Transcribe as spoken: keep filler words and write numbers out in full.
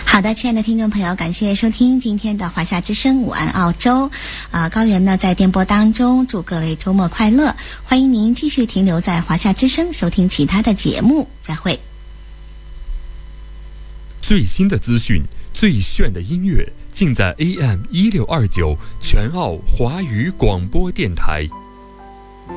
好的，亲爱的听众朋友，感谢收听今天的华夏之声午安澳洲。啊，高原呢在电波当中，祝各位周末快乐。欢迎您继续停留在华夏之声，收听其他的节目。再会。 最新的资讯，最炫的音乐，尽在 A M 一六二九全澳华语广播电台。